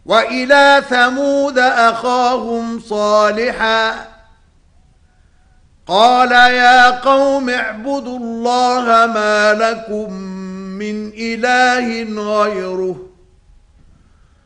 وإلى ثمود أخاهم صالحا قال يا قوم اعبدوا الله ما لكم من إله غيره